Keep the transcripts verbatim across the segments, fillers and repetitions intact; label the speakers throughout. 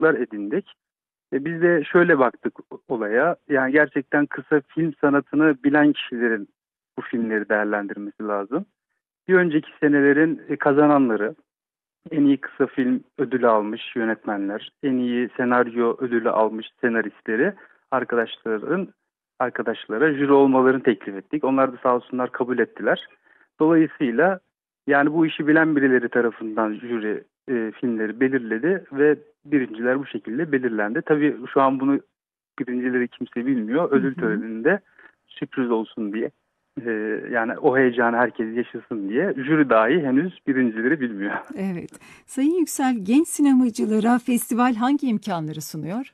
Speaker 1: alışkanlıklar edindik. E, biz de şöyle baktık olaya. Yani gerçekten kısa film sanatını bilen kişilerin bu filmleri değerlendirmesi lazım. Bir önceki senelerin e, kazananları, en iyi kısa film ödülü almış yönetmenler, en iyi senaryo ödülü almış senaristleri arkadaşların arkadaşlara jüri olmalarını teklif ettik. Onlar da sağ olsunlar kabul ettiler. Dolayısıyla yani bu işi bilen birileri tarafından jüri e, filmleri belirledi ve birinciler bu şekilde belirlendi. Tabii şu an bunu birincileri kimse bilmiyor.
Speaker 2: Hı
Speaker 1: Ödül
Speaker 2: hı.
Speaker 1: töreninde sürpriz olsun diye. e, Yani o heyecanı herkes yaşasın diye jüri dahi henüz birincileri bilmiyor.
Speaker 2: Evet. Sayın Yüksel, genç sinemacılara festival hangi imkanları sunuyor?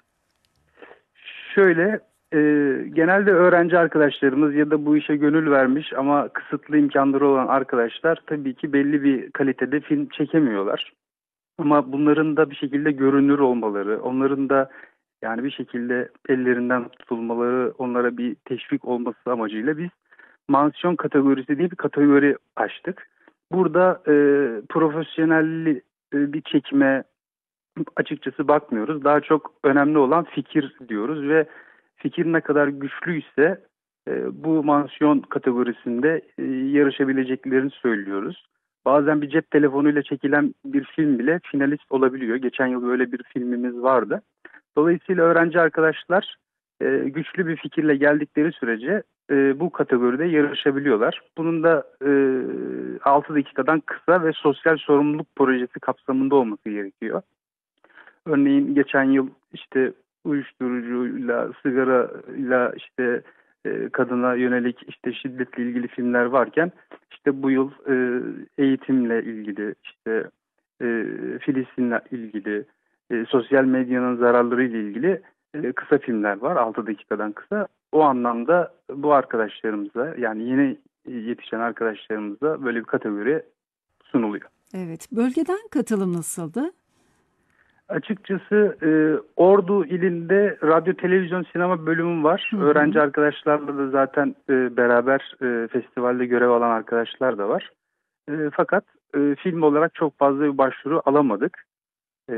Speaker 1: Şöyle, e, genelde öğrenci arkadaşlarımız ya da bu işe gönül vermiş ama kısıtlı imkanları olan arkadaşlar tabii ki belli bir kalitede film çekemiyorlar. Ama bunların da bir şekilde görünür olmaları, onların da yani bir şekilde ellerinden tutulmaları, onlara bir teşvik olması amacıyla biz mansiyon kategorisi diye bir kategori açtık. Burada e, profesyonel e, bir çekime açıkçası bakmıyoruz. Daha çok önemli olan fikir diyoruz ve fikir ne kadar güçlüyse e, bu mansiyon kategorisinde e, yarışabileceklerini söylüyoruz. Bazen bir cep telefonuyla çekilen bir film bile finalist olabiliyor. Geçen yıl böyle bir filmimiz vardı. Dolayısıyla öğrenci arkadaşlar e, güçlü bir fikirle geldikleri sürece e, bu kategoride yarışabiliyorlar. Bunun da e, altı dakikadan kısa ve sosyal sorumluluk projesi kapsamında olması gerekiyor. Örneğin geçen yıl işte uyuşturucuyla, sigarayla işte e, kadına yönelik işte şiddetle ilgili filmler varken işte bu yıl e, eğitimle ilgili işte e, Filistin'le ilgili e, sosyal medyanın zararları ile ilgili e, kısa filmler var altı dakikadan kısa. O anlamda bu arkadaşlarımıza yani yeni yetişen arkadaşlarımıza böyle bir kategori sunuluyor.
Speaker 2: Evet. Bölgeden katılım nasıldı?
Speaker 1: Açıkçası e, Ordu ilinde radyo, televizyon, sinema bölümü var.
Speaker 2: Hı
Speaker 1: Öğrenci
Speaker 2: hı.
Speaker 1: arkadaşlarla da zaten e, beraber e, festivalde görev alan arkadaşlar da var. E, fakat e, film olarak çok fazla bir başvuru alamadık. E,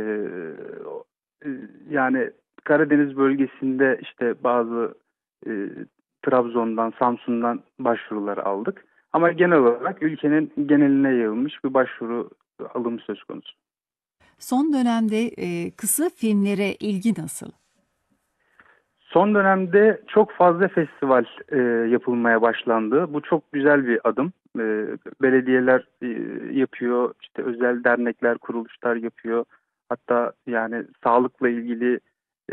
Speaker 1: e, Yani Karadeniz bölgesinde işte bazı e, Trabzon'dan, Samsun'dan başvurular aldık. Ama genel olarak ülkenin geneline yayılmış bir başvuru alımı söz konusu.
Speaker 2: Son dönemde e, kısa filmlere ilgi nasıl?
Speaker 1: Son dönemde çok fazla festival e, yapılmaya başlandı. Bu çok güzel bir adım. E, belediyeler e, yapıyor, işte özel dernekler, kuruluşlar yapıyor. Hatta yani sağlıkla ilgili e,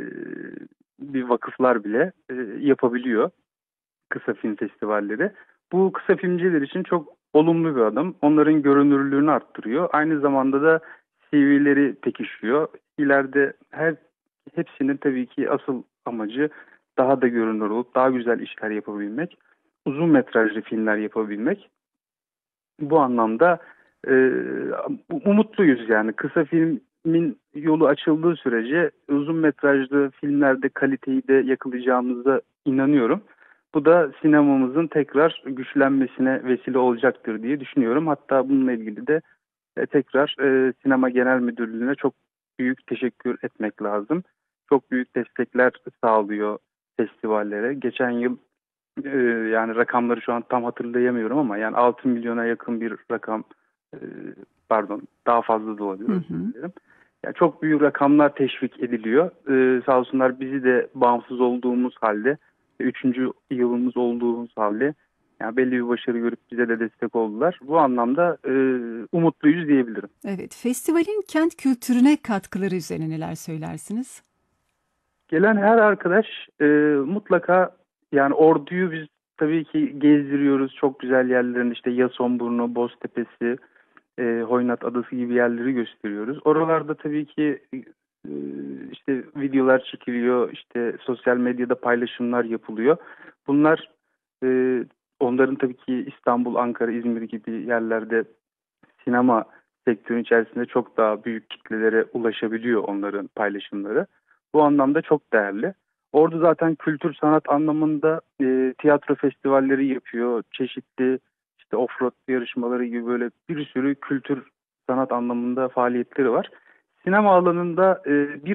Speaker 1: bir vakıflar bile e, yapabiliyor kısa film festivalleri. Bu kısa filmciler için çok olumlu bir adım. Onların görünürlüğünü arttırıyor. Aynı zamanda da C V'leri pekişiyor. İleride her hepsinin tabii ki asıl amacı daha da görünür olup daha güzel işler yapabilmek. Uzun metrajlı filmler yapabilmek. Bu anlamda e, umutluyuz yani. Kısa filmin yolu açıldığı sürece uzun metrajlı filmlerde kaliteyi de yakalayacağımıza inanıyorum. Bu da sinemamızın tekrar güçlenmesine vesile olacaktır diye düşünüyorum. Hatta bununla ilgili de e, tekrar e, Sinema Genel Müdürlüğü'ne çok büyük teşekkür etmek lazım. Çok büyük destekler sağlıyor festivallere. Geçen yıl ee, yani rakamları şu an tam hatırlayamıyorum ama yani altı milyona yakın bir rakam, e, pardon daha fazla da olabilir,
Speaker 2: Hı
Speaker 1: özür
Speaker 2: hı.
Speaker 1: dilerim. Yani çok büyük rakamlar teşvik ediliyor. Ee, sağ olsunlar bizi de bağımsız olduğumuz halde, üçüncü yılımız olduğumuz halde yani belli bir başarı görüp bize de destek oldular. Bu anlamda e, umutluyuz diyebilirim.
Speaker 2: Evet. Festivalin kent kültürüne katkıları üzerine neler söylersiniz?
Speaker 1: Gelen her arkadaş e, mutlaka yani Ordu'yu biz tabii ki gezdiriyoruz. Çok güzel yerlerin işte Yasonburnu, Boztepe'si, e, Hoynat Adası gibi yerleri gösteriyoruz. Oralarda tabii ki e, işte videolar çekiliyor, işte sosyal medyada paylaşımlar yapılıyor. Bunlar e, onların tabii ki İstanbul, Ankara, İzmir gibi yerlerde sinema sektörü içerisinde çok daha büyük kitlelere ulaşabiliyor onların paylaşımları. Bu anlamda çok değerli. Orada zaten kültür sanat anlamında e, tiyatro festivalleri yapıyor. Çeşitli işte offroad yarışmaları gibi böyle bir sürü kültür sanat anlamında faaliyetleri var. sinema alanında e, bir